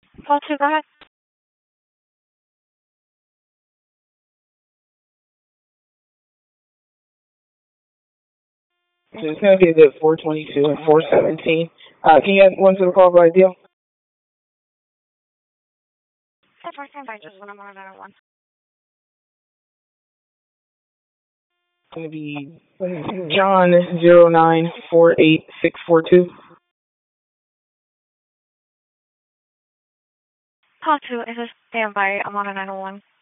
Call 2, go ahead. So it's going to be the 422 and 417. Can you add one to the call by deal? Hey, first time by just 101. It's going to be John 0948642. Call 2 is a standby. I'm on a 901.